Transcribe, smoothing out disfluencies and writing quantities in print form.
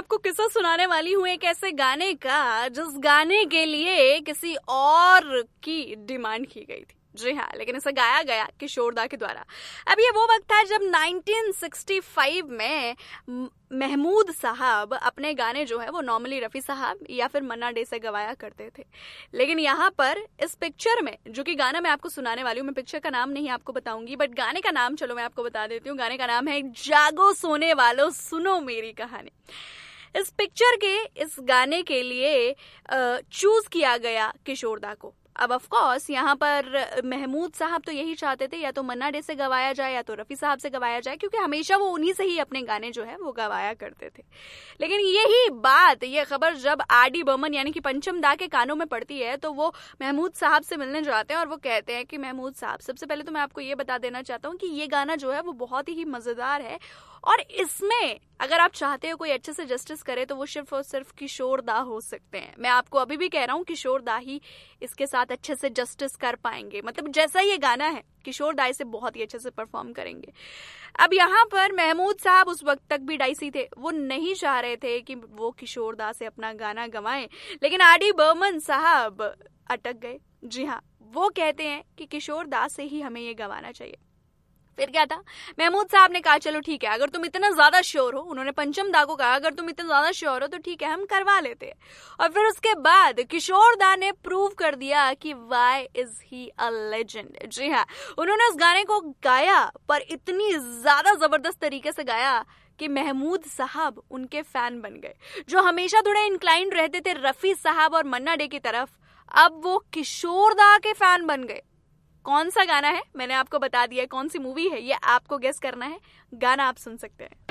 आपको किस्सा सुनाने वाली हूँ एक ऐसे गाने का जिस गाने के लिए किसी और की डिमांड की गई थी। जी हाँ, लेकिन इसे गाया गया किशोर दा के द्वारा। अब ये वो वक्त था जब 1965 में महमूद साहब अपने गाने जो है वो नॉर्मली रफ़ी साहब या फिर मन्ना डे से गवाया करते थे। लेकिन यहाँ पर इस पिक्चर में जो कि गाना मैं आपको सुनाने वाली हूँ, मैं पिक्चर का नाम नहीं आपको बताऊंगी, बट गाने का नाम चलो मैं आपको बता देती हूँ। गाने का नाम है जागो सोने वालों सुनो मेरी कहानी। इस पिक्चर के इस गाने के लिए चूज किया गया किशोर दा को। अब ऑफ कोर्स यहाँ पर महमूद साहब तो यही चाहते थे या तो मन्ना डे से गवाया जाए या तो रफ़ी साहब से गवाया जाए, क्योंकि हमेशा वो उन्हीं से ही अपने गाने जो है वो गवाया करते थे। लेकिन यही बात, ये खबर जब आर.डी. बर्मन यानी कि पंचम दा के कानों में पड़ती है तो वो महमूद साहब से मिलने जाते हैं और वो कहते हैं कि महमूद साहब, सबसे पहले तो मैं आपको ये बता देना चाहता हूँ कि ये गाना जो है वो बहुत ही मज़ेदार है और इसमें अगर आप चाहते हो कोई अच्छे से जस्टिस करे तो वो सिर्फ और सिर्फ किशोर दा हो सकते हैं। मैं आपको अभी भी कह रहा हूँ किशोर दा ही इसके साथ अच्छे से जस्टिस कर पाएंगे। मतलब जैसा ये गाना है किशोर दा इसे बहुत ही अच्छे से परफॉर्म करेंगे। अब यहाँ पर महमूद साहब उस वक्त तक भी डाइसी थे, वो नहीं चाह रहे थे कि वो किशोर दा से अपना गाना गवाएं, लेकिन आर.डी. बर्मन साहब अटक गए। जी हाँ, वो कहते हैं कि किशोर दा से ही हमें ये गवाना चाहिए। फिर क्या था, महमूद साहब ने कहा चलो ठीक है, अगर तुम इतना ज्यादा श्योर हो, उन्होंने पंचम दा को कहा अगर तुम इतना ज्यादा श्योर हो तो ठीक है हम करवा लेते हैं। और फिर उसके बाद किशोर दा ने प्रूव कर दिया कि Y is he a legend. जी हाँ, उन्होंने उस गाने को गाया पर इतनी ज्यादा जबरदस्त तरीके से गाया कि महमूद साहब उनके फैन बन गए। जो हमेशा थोड़े इंक्लाइंड रहते थे रफ़ी साहब और मन्ना डे की तरफ, अब वो किशोर दा के फैन बन गए। कौन सा गाना है मैंने आपको बता दिया, कौन सी मूवी है ये आपको गेस करना है। गाना आप सुन सकते हैं।